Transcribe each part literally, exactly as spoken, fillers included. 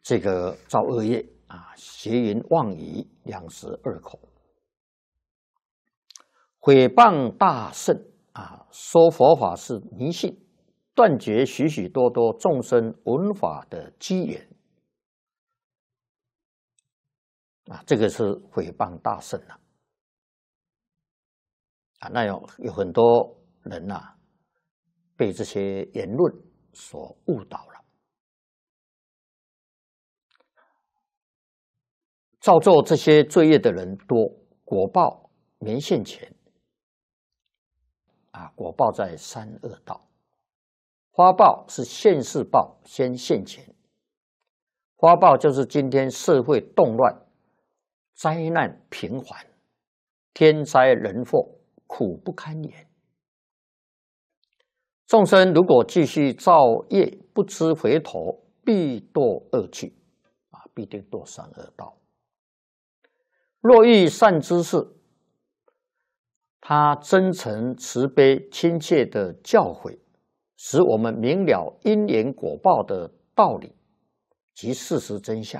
这个造恶业啊，邪淫妄语，两舌恶口，毁谤大圣啊，说佛法是迷信，断绝许许多多众生闻法的机缘啊，这个是毁谤大圣啊。啊，那有有很多人呐、啊，被这些言论所误导了，造作这些罪业的人多，果报没现前。啊，果报在三恶道，花报是现世报先现前。花报就是今天社会动乱、灾难频繁、天灾人祸，苦不堪言。众生如果继续造业，不知回头，必堕恶趣，啊，必定堕三恶道。若遇善知识，他真诚慈悲亲切的教诲，使我们明了因缘果报的道理及事实真相。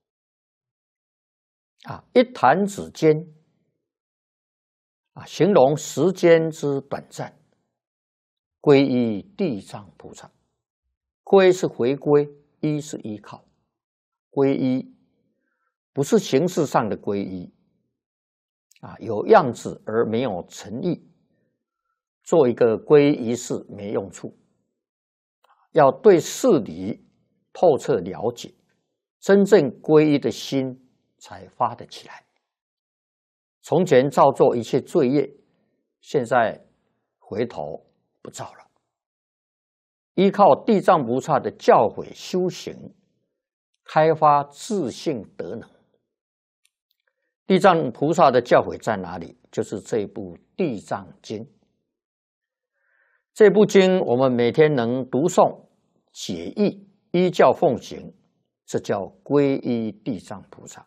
啊，一弹指间，啊，形容时间之短暂。皈依地藏菩萨，皈是回归，依是依靠。皈依不是形式上的皈依，啊，有样子而没有诚意，做一个皈依仪式没用处。要对事理透彻了解，真正皈依的心才发得起来。从前造作一切罪业，现在回头不造了，依靠地藏菩萨的教诲修行，开发自性德能。地藏菩萨的教诲在哪里？就是这部《地藏经》。这部经我们每天能读诵、解义、依教奉行，这叫皈依地藏菩萨。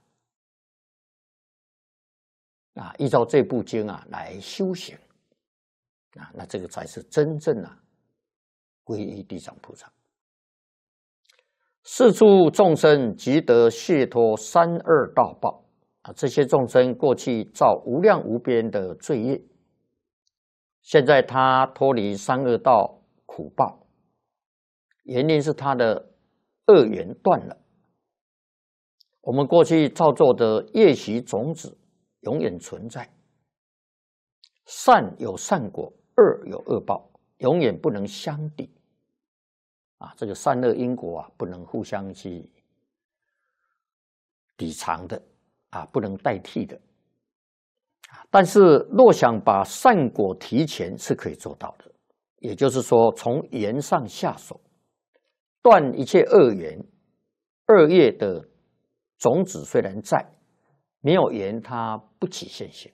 啊，依照这部经啊来修行，啊，那这个才是真正啊皈依地藏菩萨。是诸众生即得解脱三恶道报。啊，这些众生过去造无量无边的罪业，现在他脱离三恶道苦报，原因是他的恶缘断了。我们过去造作的业习种子永远存在，善有善果，恶有恶报，永远不能相抵。啊，这个善恶因果啊，不能互相去抵偿的。啊，不能代替的。但是若想把善果提前，是可以做到的。也就是说，从缘上下手，断一切恶缘。恶业的种子虽然在，没有缘，它不起现行。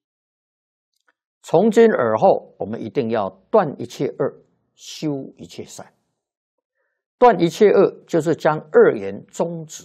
从今而后，我们一定要断一切恶，修一切善。断一切恶，就是将恶缘终止。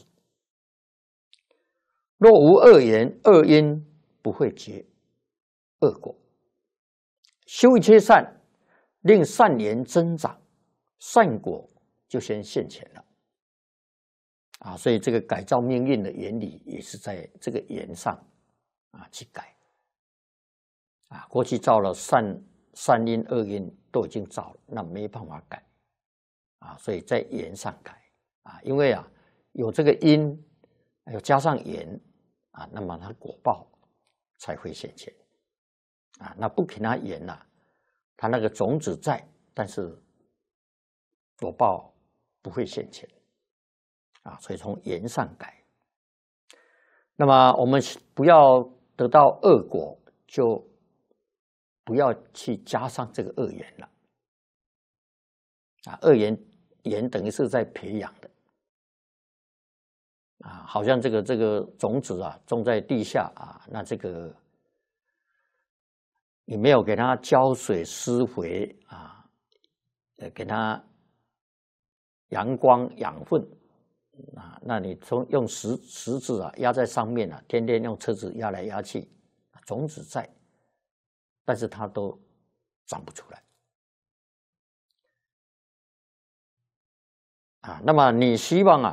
若无恶缘，恶因不会结恶果。修一切善，令善缘增长，善果就先现前了。啊，所以这个改造命运的原理也是在这个缘上啊去改。啊，过去造了善善因恶因都已经造了，那没办法改。啊，所以在缘上改。啊，因为啊有这个因。要加上缘啊，那么它果报才会现前啊。那不给它缘呐，它那个种子在，但是果报不会现前啊。所以从缘上改。那么我们不要得到恶果，就不要去加上这个恶缘了啊。恶缘缘等于是在培养的。啊，好像这个这个种子啊，种在地下啊，那这个你没有给它浇水施肥啊，呃，给它阳光养分啊，那你从用石石子啊压在上面啊，天天用车子压来压去，种子在，但是它都长不出来啊。那么你希望啊